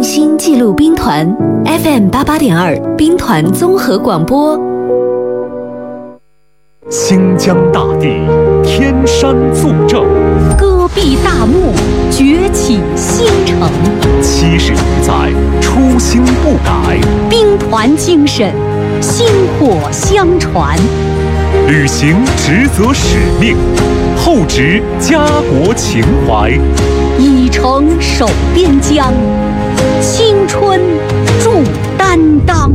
心记录兵团 FM88.2 兵团综合广播。 新疆大地，天山作证， 戈壁大漠，崛起新城。 70余载，初心不改， 兵团精神，薪火相传。 履行职责使命，厚植家国情怀， 以诚守边疆，青春铸担当。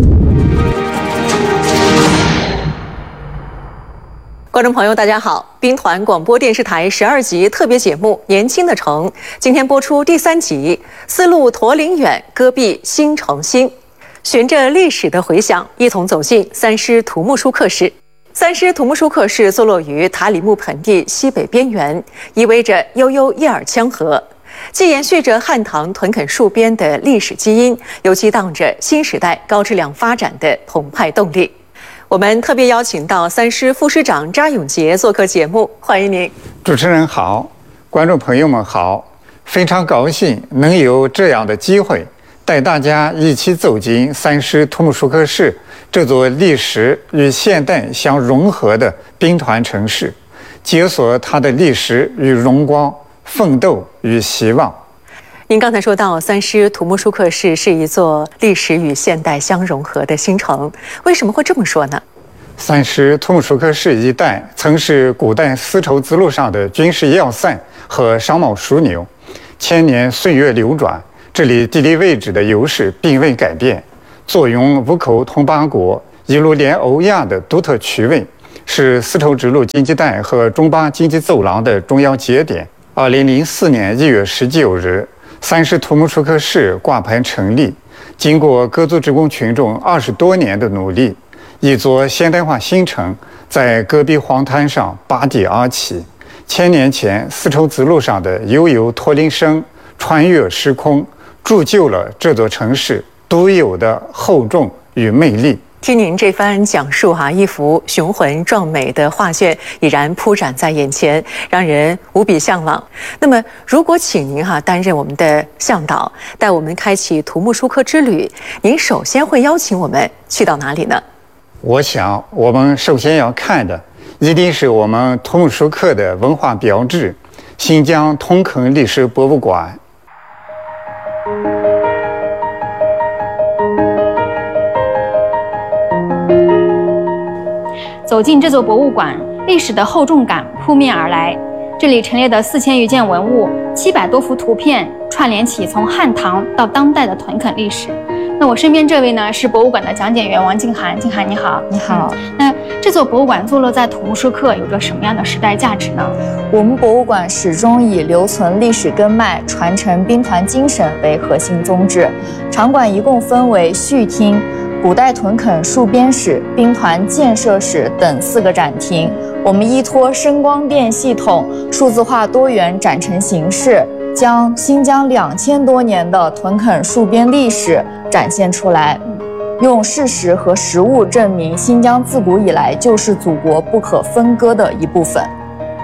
观众朋友，大家好！兵团广播电视台12集特别节目《年轻的城》，今天播出第3集，丝路驼铃远，戈壁新城新。循着历史的回响，一同走进三师土木舒克市。三师土木舒克市坐落于塔里木盆地西北边缘，依偎着悠悠叶尔羌河，既延续着汉唐屯垦戍边的历史基因，又激荡着新时代高质量发展的澎湃动力。我们特别邀请到三师副师长查永杰做客节目，欢迎您。 主持人好，观众朋友们好，非常高兴能有这样的机会，带大家一起走进三师土木舒克市这座历史与现代相融合的兵团城市，解锁它的历史与荣光、奋斗与希望。 您刚才说到，三师土木舒克市是一座历史与现代相融合的新城，为什么会这么说呢？ 三师土木舒克市一带曾是古代丝绸之路上的军事要塞和商贸枢纽，千年岁月流转，这里地理位置的优势并未改变，坐拥五口通八国、一路连欧亚的独特区位，是丝绸之路经济带和中巴经济走廊的重要节点。2004年1月19日，三师土木舒克市挂牌成立，经过各族职工群众20多年的努力，一座现代化新城在戈壁黄滩上拔地而起。1000年前丝绸之路上的悠悠驼铃声穿越时空，铸就了这座城市独有的厚重与魅力。 听您这番讲述一幅雄浑壮美的画卷已然铺展在眼前，让人无比向往。那么，如果请您担任我们的向导，带我们开启土木舒克之旅，您首先会邀请我们去到哪里呢？ 我想，我们首先要看的一定是我们土木舒克的文化标志——新疆屯垦历史博物馆。 走进这座博物馆，历史的厚重感扑面而来。这里陈列的4000余件文物，700多幅图片，串联起从汉唐到当代的屯垦历史。那我身边这位呢，是博物馆的讲解员王静涵。静涵你好。 你好。 那这座博物馆坐落在土木舒克，有着什么样的时代价值呢？ 我们博物馆始终以留存历史根脉、传承兵团精神为核心宗旨。场馆一共分为序厅、古代屯垦戍边史、兵团建设史等4个展厅。我们依托声光电系统、数字化多元展陈形式，将新疆2000多年的屯垦戍边历史展现出来，用事实和实物证明新疆自古以来就是祖国不可分割的一部分。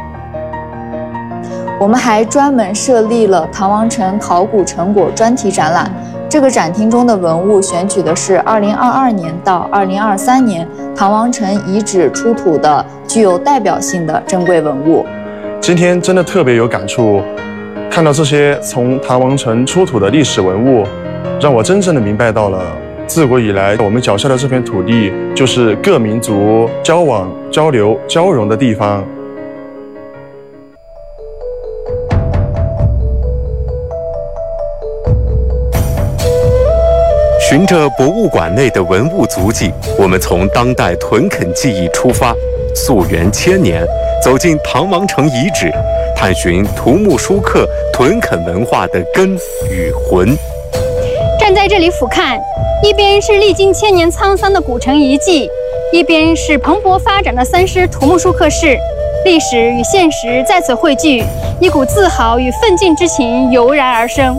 我们还专门设立了唐王城考古成果专题展览。这个展厅中的文物选取的是2022年到2023年唐王城遗址出土的具有代表性的珍贵文物。 今天真的特别有感触，看到这些从唐王城出土的历史文物，让我真正的明白到了自古以来我们脚下的这片土地就是各民族交往、交流、交融的地方。 循着博物馆内的文物足迹，我们从当代屯垦记忆出发，溯源1000年，走进唐王城遗址，探寻土木舒克屯垦文化的根与魂。 站在这里俯瞰，一边是历经1000年沧桑的古城遗迹，一边是蓬勃发展的三师土木舒克市，历史与现实在此汇聚，一股自豪与奋进之情油然而生。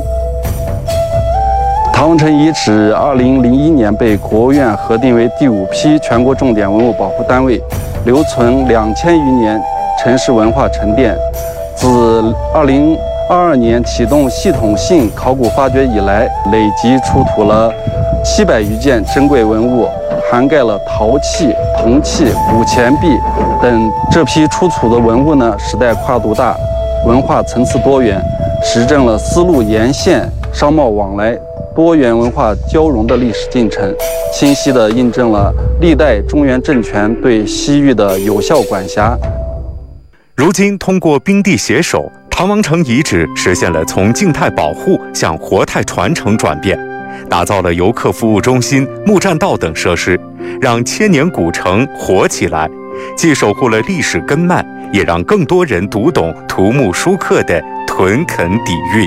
唐王城遗址2001年被国务院核定为第5批全国重点文物保护单位，留存2000余年城市文化沉淀。自2020 22年启动系统性考古发掘以来，累计出土了700余件珍贵文物，涵盖了陶器、铜器、古钱币等。这批出土的文物呢，时代跨度大，文化层次多元，实证了丝路沿线商贸往来、多元文化交融的历史进程，清晰地印证了历代中原政权对西域的有效管辖。 如今，通过冰地携手，唐王城遗址实现了从静态保护向活态传承转变，打造了游客服务中心、木栈道等设施，让千年古城活起来，既守护了历史根脉，也让更多人读懂图木书刻的屯垦底蕴。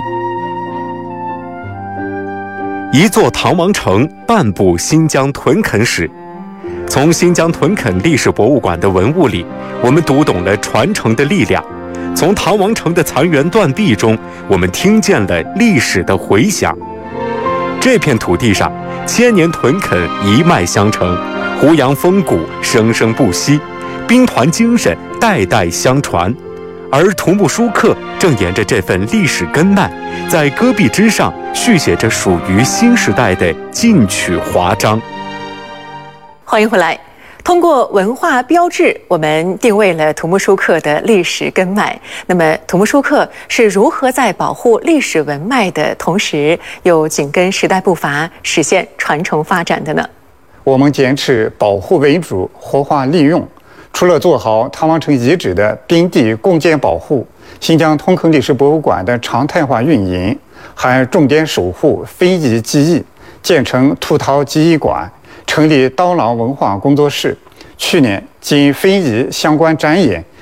一座唐王城，半部新疆屯垦史。从新疆屯垦历史博物馆的文物里，我们读懂了传承的力量；从唐王城的残垣断壁中，我们听见了历史的回响。这片土地上，千年屯垦一脉相承，胡杨风骨生生不息，兵团精神代代相传。而图木书刻正沿着这份历史根脉，在戈壁之上续写着属于新时代的进取华章。 欢迎回来。通过文化标志，我们定位了图木书刻的历史根脉。那么，图木书刻是如何在保护历史文脉的同时，又紧跟时代步伐，实现传承发展的呢？ 我们坚持保护为主，活化利用。除了做好唐王城遗址的冰地共建保护，新疆屯垦历史博物馆的常态化运营，还重点守护非遗技艺，建成土陶技艺馆，成立刀郎文化工作室。去年，经非遗相关展演